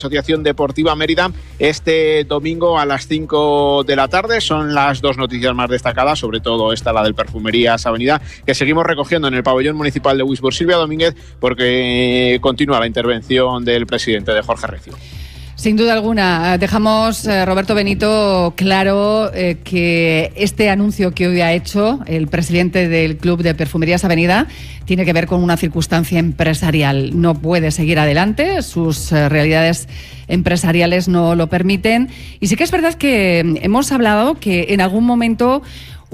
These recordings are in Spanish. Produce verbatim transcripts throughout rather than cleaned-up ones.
Asociación Deportiva Mérida este domingo a las cinco de la tarde. Son las dos noticias más destacadas, sobre todo esta, la del Perfumerías Avenida, que seguimos recogiendo en el pabellón municipal de Wisborne. Silvia Domínguez, porque continúa la intervención del presidente, de Jorge Recio. Sin duda alguna, dejamos, eh, Roberto Benito, claro eh, que este anuncio que hoy ha hecho el presidente del Club de Perfumerías Avenida tiene que ver con una circunstancia empresarial. No puede seguir adelante, sus eh, realidades empresariales no lo permiten. Y sí que es verdad que hemos hablado que en algún momento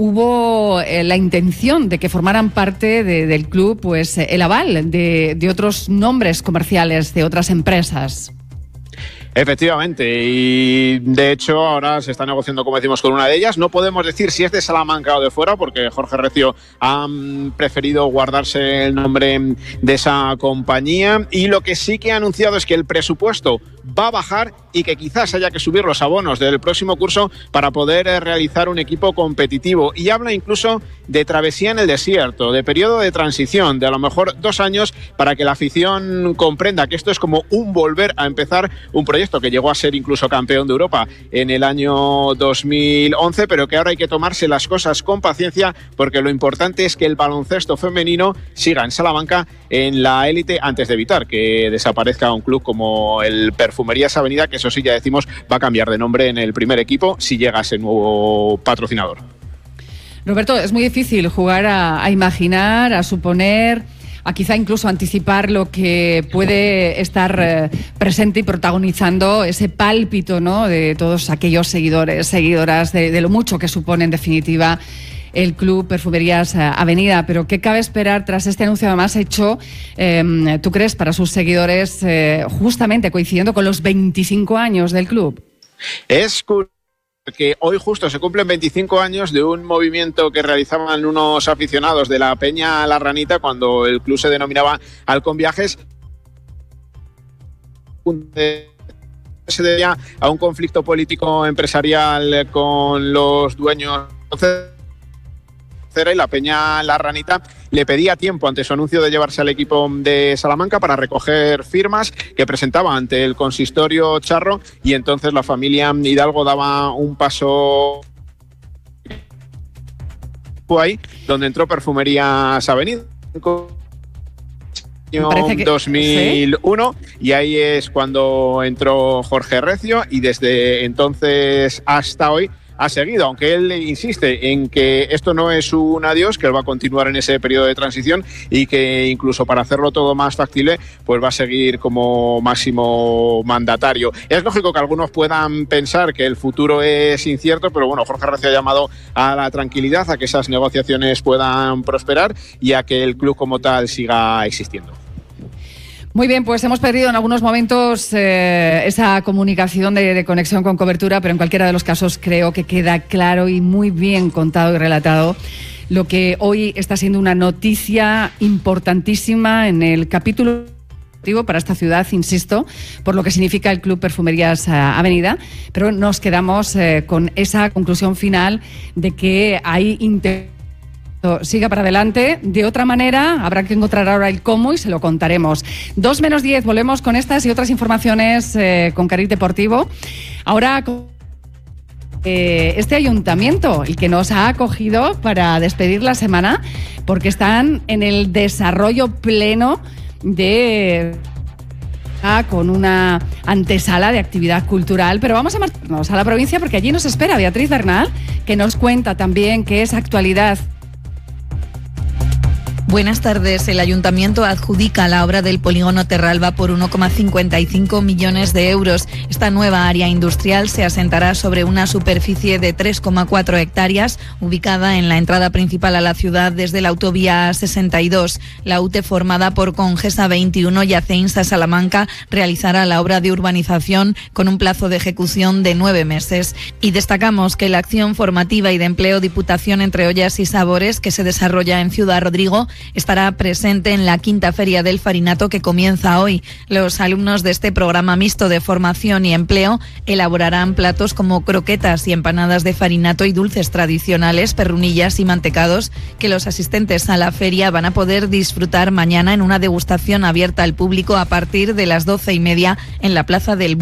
hubo eh, la intención de que formaran parte de, del club, pues eh, el aval de, de otros nombres comerciales de otras empresas. Efectivamente, y de hecho ahora se está negociando, como decimos, con una de ellas. No podemos decir si es de Salamanca o de fuera, porque Jorge Recio ha preferido guardarse el nombre de esa compañía, y lo que sí que ha anunciado es que el presupuesto va a bajar y que quizás haya que subir los abonos del próximo curso para poder realizar un equipo competitivo. Y habla incluso de travesía en el desierto, de periodo de transición, de a lo mejor dos años, para que la afición comprenda que esto es como un volver a empezar un proyecto que llegó a ser incluso campeón de Europa en el año dos mil once, pero que ahora hay que tomarse las cosas con paciencia, porque lo importante es que el baloncesto femenino siga en Salamanca en la élite, antes de evitar que desaparezca un club como el Perfumerías Avenida, que eso sí, ya decimos, va a cambiar de nombre en el primer equipo si llega ese nuevo patrocinador. Roberto, es muy difícil jugar a, a imaginar, a suponer, a quizá incluso anticipar lo que puede estar eh, presente y protagonizando ese pálpito, ¿no?, de todos aquellos seguidores, seguidoras, de, de lo mucho que supone en definitiva el Club Perfumerías Avenida. Pero ¿qué cabe esperar tras este anuncio además hecho, eh, tú crees, para sus seguidores, eh, justamente coincidiendo con los veinticinco años del club? Es curioso que hoy justo se cumplen veinticinco años de un movimiento que realizaban unos aficionados de la Peña La Ranita cuando el club se denominaba Halcón Viajes. Se debía a un conflicto político empresarial con los dueños y la Peña La Ranita le pedía tiempo ante su anuncio de llevarse al equipo de Salamanca para recoger firmas que presentaba ante el consistorio charro, y entonces la familia Hidalgo daba un paso ahí, donde entró Perfumerías Avenida en dos mil uno, ¿sí? Y ahí es cuando entró Jorge Recio, y desde entonces hasta hoy ha seguido, aunque él insiste en que esto no es un adiós, que él va a continuar en ese periodo de transición, y que incluso para hacerlo todo más factible, pues va a seguir como máximo mandatario. Es lógico que algunos puedan pensar que el futuro es incierto, pero bueno, Jorge Recio ha llamado a la tranquilidad, a que esas negociaciones puedan prosperar y a que el club como tal siga existiendo. Muy bien, pues hemos perdido en algunos momentos eh, esa comunicación de, de conexión con cobertura, pero en cualquiera de los casos creo que queda claro y muy bien contado y relatado lo que hoy está siendo una noticia importantísima en el capítulo para esta ciudad, insisto, por lo que significa el Club Perfumerías Avenida, pero nos quedamos eh, con esa conclusión final de que hay interés. Siga para adelante. De otra manera, habrá que encontrar ahora el cómo y se lo contaremos. Dos menos diez, volvemos con estas y otras informaciones eh, con Cariz Deportivo. Ahora, eh, este ayuntamiento, el que nos ha acogido para despedir la semana, porque están en el desarrollo pleno de... con una antesala de actividad cultural, pero vamos a marcharnos a la provincia porque allí nos espera Beatriz Bernal, que nos cuenta también qué es actualidad. Buenas tardes. El Ayuntamiento adjudica la obra del polígono Terralba por uno coma cincuenta y cinco millones de euros. Esta nueva área industrial se asentará sobre una superficie de tres coma cuatro hectáreas, ubicada en la entrada principal a la ciudad desde la autovía A sesenta y dos. La U T E, formada por Congesa veintiuno y Aceinsa Salamanca, realizará la obra de urbanización con un plazo de ejecución de nueve meses. Y destacamos que la acción formativa y de empleo Diputación Entre Ollas y Sabores, que se desarrolla en Ciudad Rodrigo, estará presente en la quinta Feria del Farinato, que comienza hoy. Los alumnos de este programa mixto de formación y empleo elaborarán platos como croquetas y empanadas de farinato y dulces tradicionales, perrunillas y mantecados, que los asistentes a la feria van a poder disfrutar mañana en una degustación abierta al público a partir de las doce y media en la Plaza del